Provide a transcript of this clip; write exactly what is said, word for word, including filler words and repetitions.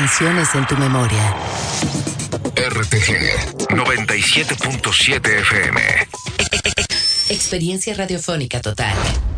canciones en tu memoria. R T G noventa y siete punto siete F M. Experiencia radiofónica total.